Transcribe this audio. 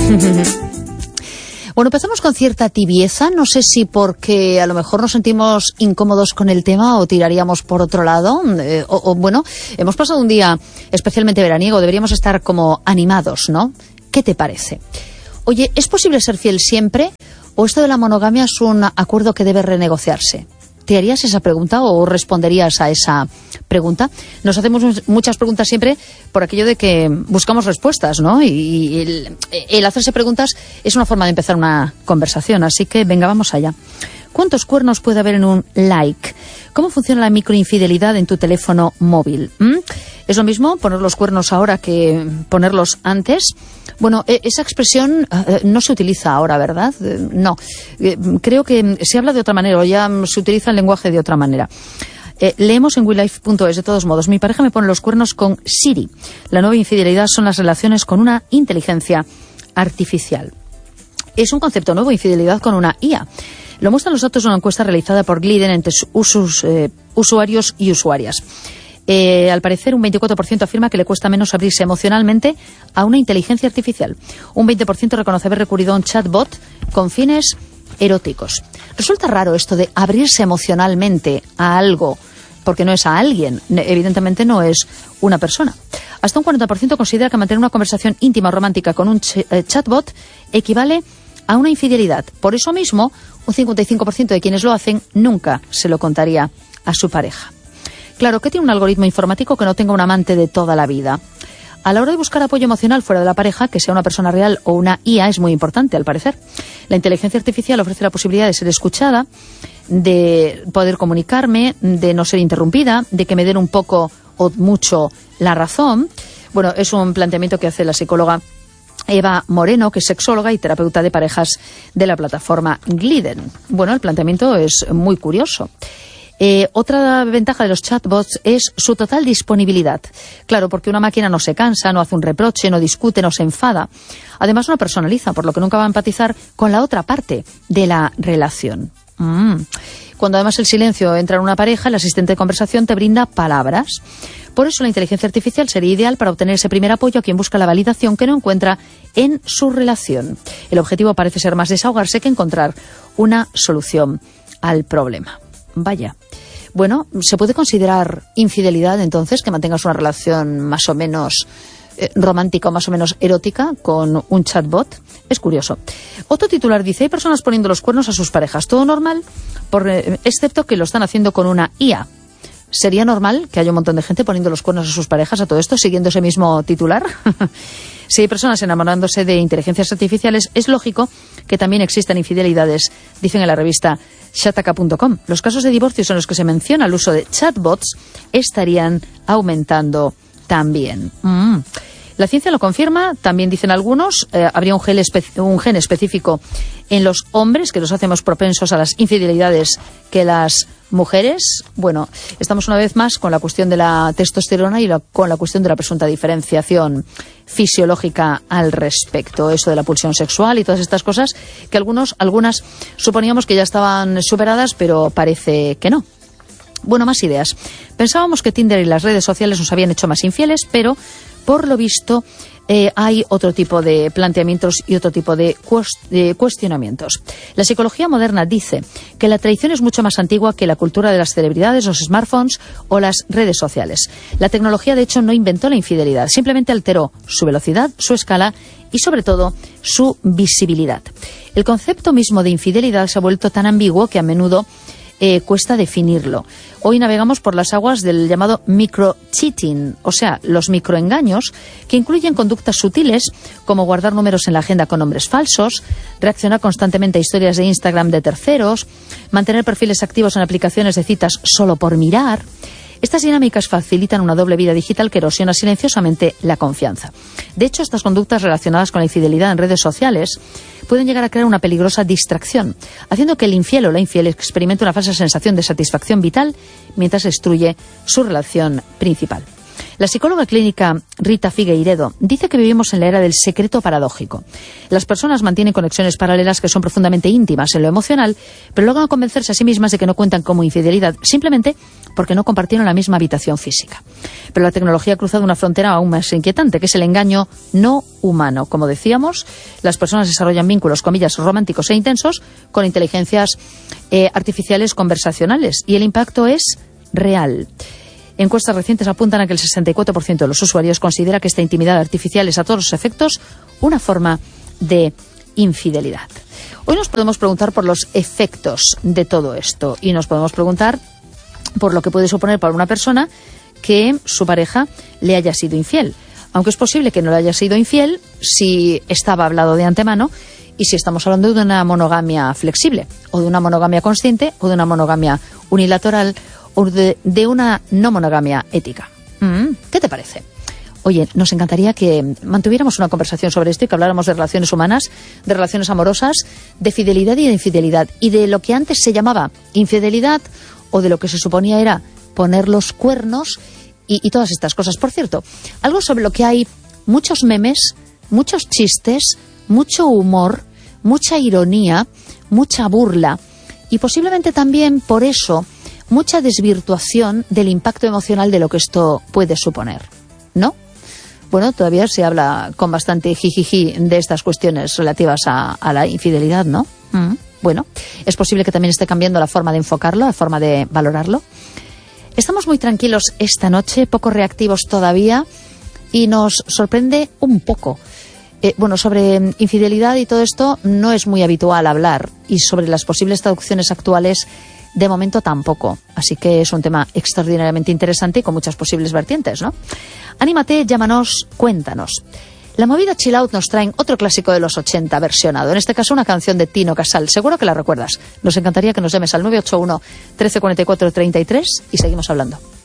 Bueno, empezamos con cierta tibieza, no sé si porque a lo mejor nos sentimos incómodos con el tema o tiraríamos por otro lado, bueno, hemos pasado un día especialmente veraniego, deberíamos estar como animados, ¿no? ¿Qué te parece? Oye, ¿es posible ser fiel siempre o esto de la monogamia es un acuerdo que debe renegociarse? ¿Te harías esa pregunta o responderías a esa pregunta? Nos hacemos muchas preguntas siempre por aquello de que buscamos respuestas, ¿no? Y el hacerse preguntas es una forma de empezar una conversación, así que venga, vamos allá. ¿Cuántos cuernos puede haber en un like? ¿Cómo funciona la microinfidelidad en tu teléfono móvil? ¿Es lo mismo poner los cuernos ahora que ponerlos antes? Bueno, esa expresión no se utiliza ahora, ¿verdad? No. Creo que se habla de otra manera o ya se utiliza el lenguaje de otra manera. Leemos en WeLife.es, de todos modos. Mi pareja me pone los cuernos con Siri. La nueva infidelidad son las relaciones con una inteligencia artificial. Es un concepto nuevo, infidelidad con una IA. Lo muestran los datos de una encuesta realizada por Gliden entre usuarios y usuarias. Al parecer, un 24% afirma que le cuesta menos abrirse emocionalmente a una inteligencia artificial. Un 20% reconoce haber recurrido a un chatbot con fines eróticos. Resulta raro esto de abrirse emocionalmente a algo, porque no es a alguien, evidentemente no es una persona. Hasta un 40% considera que mantener una conversación íntima o romántica con un chatbot equivale a una infidelidad. Por eso mismo, un 55% de quienes lo hacen nunca se lo contaría a su pareja. Claro, ¿qué tiene un algoritmo informático que no tenga un amante de toda la vida? A la hora de buscar apoyo emocional fuera de la pareja, que sea una persona real o una IA, es muy importante, al parecer. La inteligencia artificial ofrece la posibilidad de ser escuchada, de poder comunicarme, de no ser interrumpida, de que me den un poco o mucho la razón. Bueno, es un planteamiento que hace la psicóloga Eva Moreno, que es sexóloga y terapeuta de parejas de la plataforma Gliden. Bueno, el planteamiento es muy curioso. Otra ventaja de los chatbots es su total disponibilidad. Claro, porque una máquina no se cansa, no hace un reproche, no discute, no se enfada. Además, no personaliza, por lo que nunca va a empatizar con la otra parte de la relación. Cuando además el silencio entra en una pareja, el asistente de conversación te brinda palabras. Por eso la inteligencia artificial sería ideal para obtener ese primer apoyo a quien busca la validación que no encuentra en su relación. El objetivo parece ser más desahogarse que encontrar una solución al problema. Vaya. Bueno, ¿se puede considerar infidelidad entonces que mantengas una relación más o menos romántica o más o menos erótica con un chatbot? Es curioso. Otro titular dice, hay personas poniendo los cuernos a sus parejas. Todo normal, excepto que lo están haciendo con una IA. ¿Sería normal que haya un montón de gente poniendo los cuernos a sus parejas a todo esto, siguiendo ese mismo titular? Si hay personas enamorándose de inteligencias artificiales, es lógico que también existan infidelidades, dicen en la revista Shataka.com. Los casos de divorcios en los que se menciona el uso de chatbots estarían aumentando también. La ciencia lo confirma, también dicen algunos, habría un gen específico en los hombres que los hacemos propensos a las infidelidades que las mujeres. Bueno, estamos una vez más con la cuestión de la testosterona y con la cuestión de la presunta diferenciación fisiológica al respecto, eso de la pulsión sexual y todas estas cosas que algunas suponíamos que ya estaban superadas, pero parece que no. Bueno, más ideas. Pensábamos que Tinder y las redes sociales nos habían hecho más infieles, pero por lo visto hay otro tipo de planteamientos y otro tipo de cuestionamientos. La psicología moderna dice que la tradición es mucho más antigua que la cultura de las celebridades, los smartphones o las redes sociales. La tecnología, de hecho, no inventó la infidelidad, simplemente alteró su velocidad, su escala y, sobre todo, su visibilidad. El concepto mismo de infidelidad se ha vuelto tan ambiguo que a menudo cuesta definirlo. Hoy navegamos por las aguas del llamado micro-cheating, o sea, los microengaños, que incluyen conductas sutiles como guardar números en la agenda con nombres falsos, reaccionar constantemente a historias de Instagram de terceros, mantener perfiles activos en aplicaciones de citas solo por mirar. Estas dinámicas facilitan una doble vida digital que erosiona silenciosamente la confianza. De hecho, estas conductas relacionadas con la infidelidad en redes sociales pueden llegar a crear una peligrosa distracción, haciendo que el infiel o la infiel experimente una falsa sensación de satisfacción vital mientras destruye su relación principal. La psicóloga clínica Rita Figueiredo dice que vivimos en la era del secreto paradójico. Las personas mantienen conexiones paralelas que son profundamente íntimas en lo emocional, pero logran convencerse a sí mismas de que no cuentan como infidelidad, simplemente porque no compartieron la misma habitación física. Pero la tecnología ha cruzado una frontera aún más inquietante, que es el engaño no humano. Como decíamos, las personas desarrollan vínculos, comillas, románticos e intensos con inteligencias artificiales conversacionales, y el impacto es real. Encuestas recientes apuntan a que el 64% de los usuarios considera que esta intimidad artificial es a todos los efectos una forma de infidelidad. Hoy nos podemos preguntar por los efectos de todo esto, y nos podemos preguntar por lo que puede suponer para una persona que su pareja le haya sido infiel. Aunque es posible que no le haya sido infiel si estaba hablado de antemano y si estamos hablando de una monogamia flexible, o de una monogamia consciente, o de una monogamia unilateral, o de una no monogamia ética. ¿Qué te parece? Oye, nos encantaría que mantuviéramos una conversación sobre esto y que habláramos de relaciones humanas, de relaciones amorosas, de fidelidad y de infidelidad, y de lo que antes se llamaba infidelidad, o de lo que se suponía era poner los cuernos y todas estas cosas. Por cierto, algo sobre lo que hay muchos memes, muchos chistes, mucho humor, mucha ironía, mucha burla, y posiblemente también por eso mucha desvirtuación del impacto emocional de lo que esto puede suponer, ¿no? Bueno, todavía se habla con bastante jijiji de estas cuestiones relativas a la infidelidad, ¿no? Bueno, es posible que también esté cambiando la forma de enfocarlo, la forma de valorarlo. Estamos muy tranquilos esta noche, poco reactivos todavía, y nos sorprende un poco. Sobre infidelidad y todo esto no es muy habitual hablar, y sobre las posibles traducciones actuales de momento tampoco. Así que es un tema extraordinariamente interesante y con muchas posibles vertientes, ¿no? Anímate, llámanos, cuéntanos. La movida Chill Out nos traen otro clásico de los 80 versionado, en este caso una canción de Tino Casal. Seguro que la recuerdas. Nos encantaría que nos llames al 981 1344 33 y seguimos hablando.